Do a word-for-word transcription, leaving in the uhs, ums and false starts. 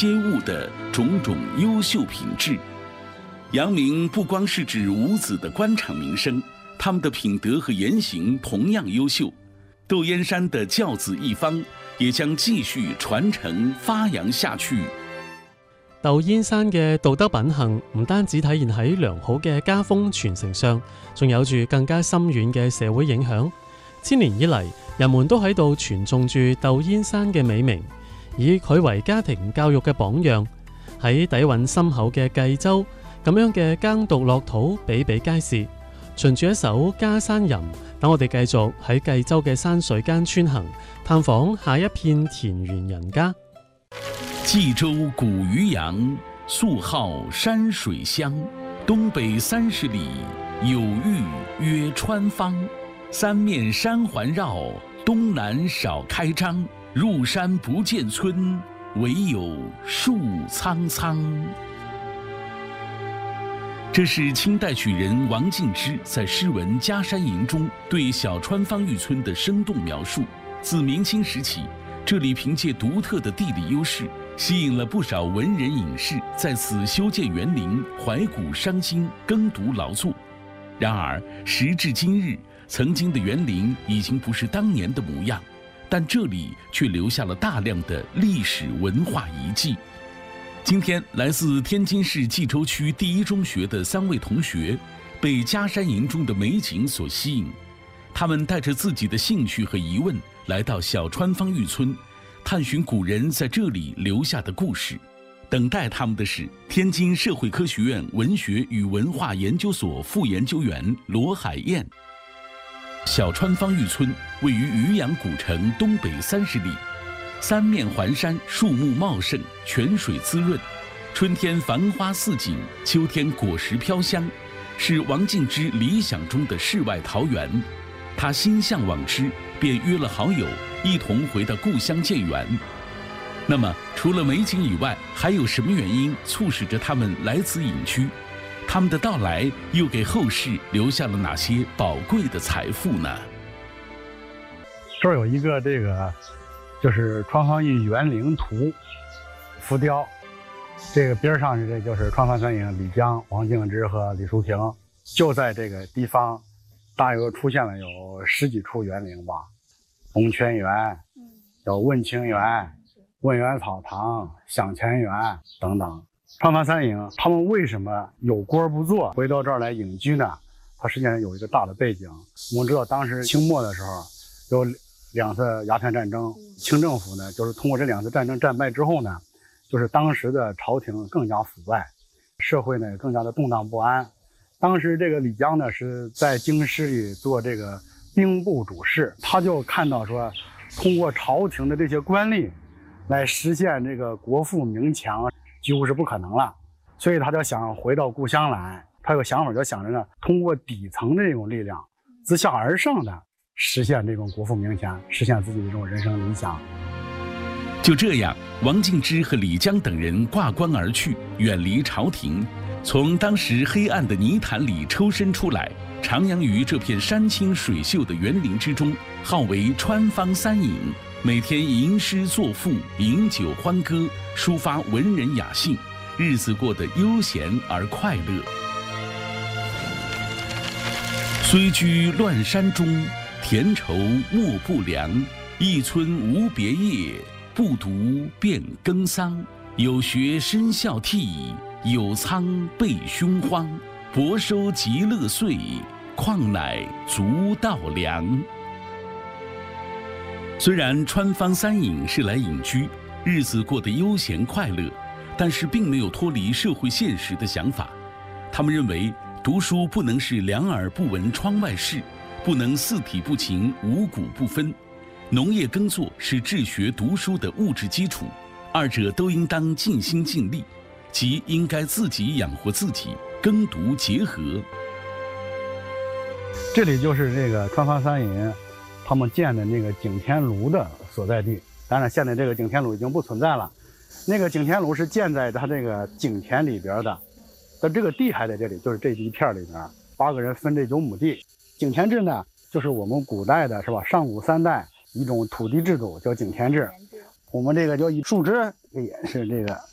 皆物的种种优秀品质。阳明不光是指五子的官场名声，他们的品德和言行同样优秀。窦燕山的教子一方也將繼續傳承發揚下去。 竇燕山嘅道德品行唔單止體現喺良好嘅家風傳承上，仲有住更加深遠嘅社會影響。千年以嚟，人們都喺度傳頌住竇燕山嘅美名，以佢為家庭教育嘅榜樣。喺底蘊深厚嘅冀州，咁樣嘅耕讀樂土比比皆是。循住一首《家山吟》，等我哋繼續喺冀州嘅山水間穿行，探訪下一片田園人家。 冀州古漁陽，素號山水鄉。東北三十里，有域曰川芳。三面山環繞，東南少開張。入山不見村，唯有樹蒼蒼。这是清代曲人王敬之在诗文《家山吟》中对小川芳峪村的生动描述。自明清时起，这里凭借独特的地理优势，吸引了不少文人隐士在此修建园林、怀古伤今、耕读劳作。然而，时至今日，曾经的园林已经不是当年的模样，但这里却留下了大量的历史文化遗迹。今天，来自天津市蓟州区第一中学的三位同学，被《家山吟》中的美景所吸引。他们带着自己的兴趣和疑问，来到小川芳峪村，探寻古人在这里留下的故事。等待他们的是天津社会科学院文学与文化研究所副研究员罗海燕。小川芳峪村位于渔阳古城东北三十里。三面环山，树木茂盛，泉水滋润，春天繁花似锦，秋天果实飘香，是王敬之理想中的世外桃源。他心向往之，便约了好友一同回到故乡建园。那么，除了美景以外，还有什么原因促使着他们来此隐居？他们的到来又给后世留下了哪些宝贵的财富呢？ 这儿有一个这个。就是川芳峪园林图浮雕，这个边上这就是川芳三影李江、王敬之和李淑萍，就在这个地方，大约出现了有十几处园林吧，红泉园、有问清园、问园草堂、享前园等等。川芳三影他们为什么有官不做，回到这儿来隐居呢？它实际上有一个大的背景。我们知道当时清末的时候有两次鸦片战争，清政府呢，就是通过这两次战争战败之后呢，就是当时的朝廷更加腐败，社会呢更加的动荡不安。当时这个李江呢是在京师里做这个兵部主事，他就看到说，通过朝廷的这些官吏来实现这个国富民强，几乎是不可能了，所以他就想回到故乡来。他有个想法，就想着呢，通过底层的这种力量，自下而上的。实现这种国富民强，实现自己的这种人生理想。 就这样，王敬之和李江等人挂冠而去，远离朝廷，从当时黑暗的泥潭里抽身出来，徜徉于这片山清水秀的园林之中，号为川芳三影，每天吟诗作赋，饮酒欢歌，抒发文人雅兴，日子过得悠闲而快乐。虽居乱山中，田畴莫不良，一村无别业，不独便耕桑。有学生孝悌，有仓备凶荒。薄收极乐岁，况乃足稻粮。虽然川芳三影是来隐居，日子过得悠闲快乐，但是并没有脱离社会现实的想法。他们认为，读书不能是两耳不闻窗外事，不能四体不勤，五谷不分。农业耕作是治学读书的物质基础，二者都应当尽心尽力，即应该自己养活自己，耕读结合。 这里就是这个川芳三影他们建的那个景天炉的所在地。当然，现在这个景天炉已经不存在了。那个景天炉是建在它这个景田里边的，但这个地还在这里，就是这一片里边，八个人分这九亩地。景田制呢，就是我们古代的是吧？上古三代一种土地制度叫景田制。我们这个叫一树枝，也是这个